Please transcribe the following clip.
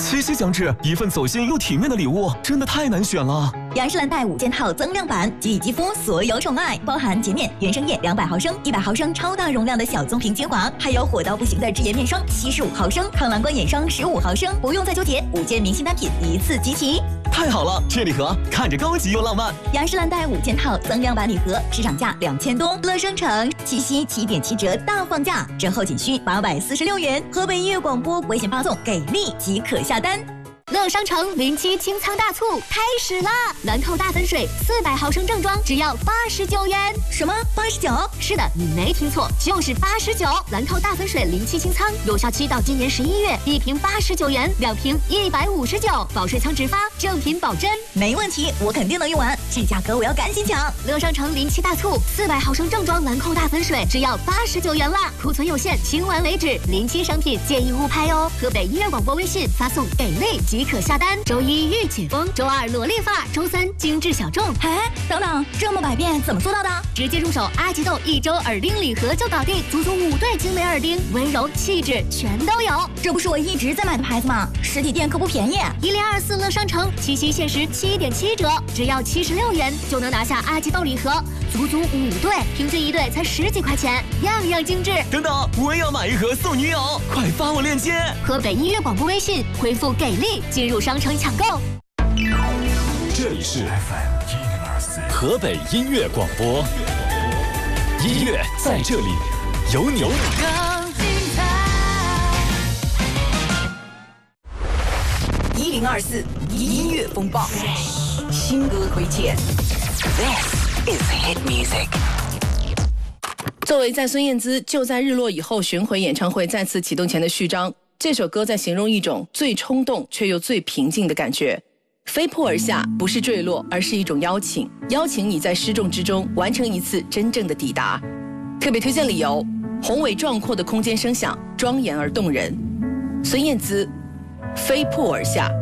七夕将至，一份走心又体面的礼物，真的太难选了。 雅诗兰黛5件套增量版，给予肌肤所有宠爱，包含洁面、原生液200毫升、100毫升超大容量的小棕瓶精华，还有火到不行的智颜面霜75毫升、抗蓝光眼霜15毫升，不用再纠结，5件明星单品一次集齐。 太好了，这礼盒看着高级又浪漫。 雅诗兰黛5件套增量版礼盒，市场价2000多，乐商城七夕7.7折大放价，折后仅需846元。河北音乐广播微信发送给力即可下单。 乐商城07清仓大促开始啦！兰蔻大粉水400毫升正装只要89元。 什么89？ 是的，你没听错，就是89。兰蔻大粉水07清仓，有效期到今年11月，1瓶89元，2瓶159，保水仓直发，正品保真。 没问题，我肯定能用完，这价格我要赶紧抢。 乐商城07大促，400毫升正装兰蔻大粉水只要89元啦，库存有限，清完为止。07商品建议勿拍哦。河北音乐广播微信发送给力即可下单。周一御姐风，周二萝莉发，周三精致小众。 哎，等等，这么百变怎么做到的？ 直接入手阿吉豆1周耳钉礼盒就搞定，足足5对精美耳钉，温柔气质全都有。 这不是我一直在买的牌子吗？实体店可不便宜。 1024乐商城七夕限时7.7折，只要76元就能拿下阿吉豆礼盒，足足5对，平均1对才10几块钱，样样精致。 等等，我也要买一盒送女友，快发我链接。 河北音乐广播微信回复给力进入商城抢购。 这里是 河北音乐广播，音乐在这里，有你。 1024音乐风暴，新歌推荐。This is hit music。 作为在孙燕姿就在日落以后巡回演唱会再次启动前的序章，这首歌在形容一种最冲动却又最平静的感觉。飞扑而下不是坠落，而是一种邀请，邀请你在失重之中完成一次真正的抵达。特别推荐理由：宏伟壮阔的空间声响，庄严而动人。孙燕姿，飞扑而下。